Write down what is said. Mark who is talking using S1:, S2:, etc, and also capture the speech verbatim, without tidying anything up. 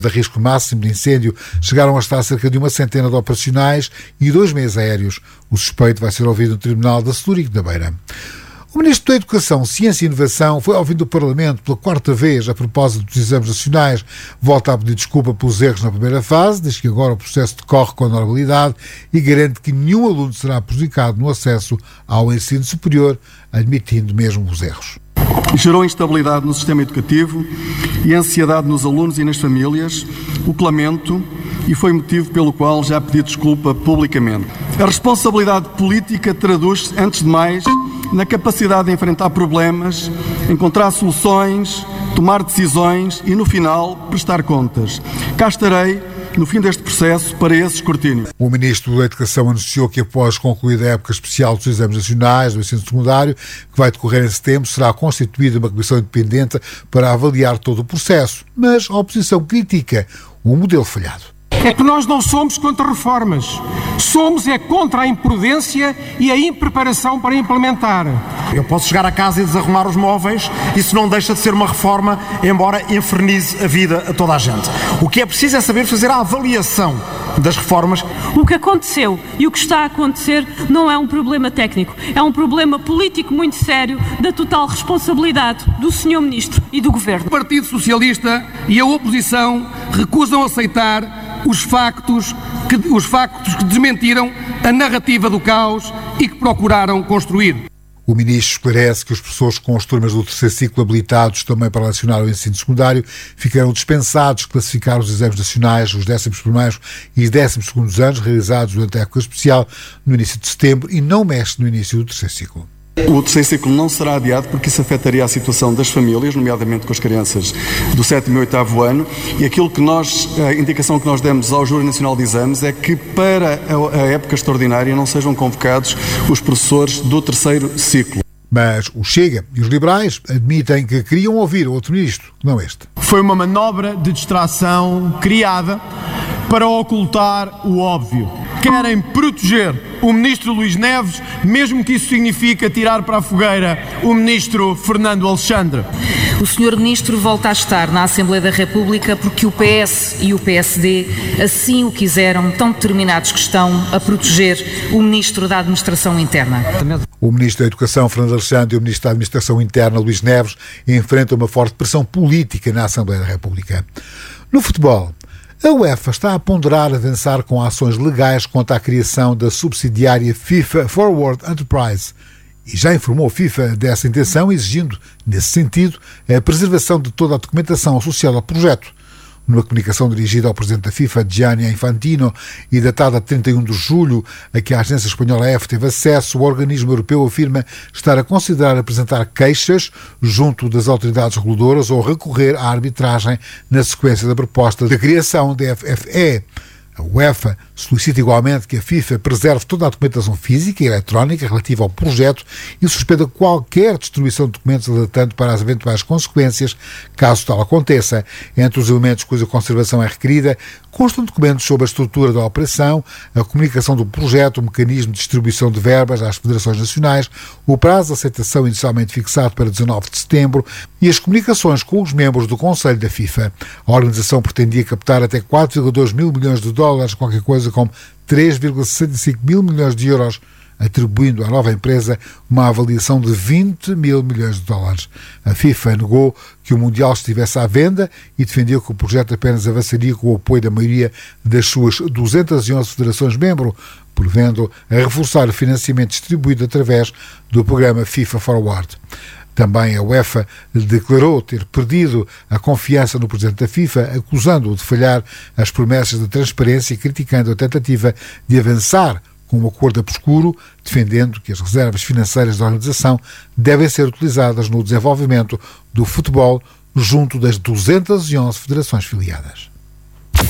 S1: De risco máximo de incêndio chegaram a estar cerca de uma centena de operacionais e dois meios aéreos. O suspeito vai ser ouvido no Tribunal da Celúrico da Beira. O Ministro da Educação, Ciência e Inovação foi ouvido no Parlamento pela quarta vez a propósito dos exames nacionais. Volta a pedir desculpa pelos erros na primeira fase, diz que agora o processo decorre com normalidade e garante que nenhum aluno será prejudicado no acesso ao ensino superior, admitindo mesmo os erros.
S2: Gerou instabilidade no sistema educativo e ansiedade nos alunos e nas famílias, o que lamento, e foi motivo pelo qual já pedi desculpa publicamente. A responsabilidade política traduz-se, antes de mais, na capacidade de enfrentar problemas, encontrar soluções, tomar decisões e, no final, prestar contas. Cá estarei no fim deste processo para esse escrutínio.
S1: O Ministro da Educação anunciou que após concluída a época especial dos exames nacionais do ensino secundário, que vai decorrer em setembro, será constituída uma comissão independente para avaliar todo o processo. Mas a oposição critica o modelo falhado.
S3: É que nós não somos contra reformas. Somos é contra a imprudência e a impreparação para implementar.
S4: Eu posso chegar a casa e desarrumar os móveis, isso não deixa de ser uma reforma, embora infernize a vida a toda a gente. O que é preciso é saber fazer a avaliação das reformas.
S5: O que aconteceu e o que está a acontecer não é um problema técnico, é um problema político muito sério da total responsabilidade do senhor Ministro e do Governo.
S6: O Partido Socialista e a oposição recusam aceitar os factos que, os factos que desmentiram a narrativa do caos e que procuraram construir.
S1: O Ministro esclarece que os professores com as turmas do terceiro ciclo habilitados também para lecionar o ensino secundário ficaram dispensados de classificar os exames nacionais, os décimos primeiros e décimos segundos anos realizados durante a época especial no início de setembro e não mexe no início do terceiro ciclo.
S2: O terceiro ciclo não será adiado porque isso afetaria a situação das famílias, nomeadamente com as crianças do sétimo e oitavo ano, e aquilo que nós, a indicação que nós demos ao Júri Nacional de Exames é que para a época extraordinária não sejam convocados os professores do terceiro ciclo.
S1: Mas o Chega e os liberais admitem que queriam ouvir outro ministro, não este.
S7: Foi uma manobra de distração criada para ocultar o óbvio. Querem proteger o ministro Luís Neves, mesmo que isso signifique tirar para a fogueira o ministro Fernando Alexandre.
S8: O senhor ministro volta a estar na Assembleia da República porque o P S e o P S D assim o quiseram, tão determinados que estão a proteger o ministro da Administração Interna.
S1: O ministro da Educação, Fernando Alexandre, e o ministro da Administração Interna, Luís Neves, enfrentam uma forte pressão política na Assembleia da República. No futebol, a UEFA está a ponderar avançar com ações legais contra a criação da subsidiária FIFA Forward Enterprise e já informou a FIFA dessa intenção, exigindo, nesse sentido, a preservação de toda a documentação associada ao projeto. Numa comunicação dirigida ao presidente da FIFA, Gianni Infantino, e datada de trinta e um de julho, a que a agência espanhola A F teve acesso, o organismo europeu afirma estar a considerar apresentar queixas junto das autoridades reguladoras ou recorrer à arbitragem na sequência da proposta de criação da F F E. A UEFA solicita igualmente que a FIFA preserve toda a documentação física e eletrónica relativa ao projeto e suspenda qualquer destruição de documentos alertando para as eventuais consequências, caso tal aconteça. Entre os elementos cuja conservação é requerida, constam documentos sobre a estrutura da operação, a comunicação do projeto, o mecanismo de distribuição de verbas às federações nacionais, o prazo de aceitação inicialmente fixado para dezanove de setembro e as comunicações com os membros do Conselho da FIFA. A organização pretendia captar até quatro vírgula dois mil milhões de dólares, qualquer coisa como três vírgula sessenta e cinco mil milhões de euros, atribuindo à nova empresa uma avaliação de vinte mil milhões de dólares. A FIFA negou que o Mundial estivesse à venda e defendeu que o projeto apenas avançaria com o apoio da maioria das suas duzentas e onze federações-membro, prevendo a reforçar o financiamento distribuído através do programa FIFA Forward. Também a UEFA declarou ter perdido a confiança no presidente da FIFA, acusando-o de falhar as promessas de transparência e criticando a tentativa de avançar com um acordo a escuro, defendendo que as reservas financeiras da organização devem ser utilizadas no desenvolvimento do futebol junto das duzentas e onze federações filiadas.